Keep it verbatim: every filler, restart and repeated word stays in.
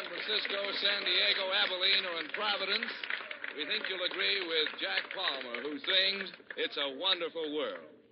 San Francisco, San Diego, Abilene, or in Providence, we think you'll agree with Jack Palmer, who sings It's a Wonderful World.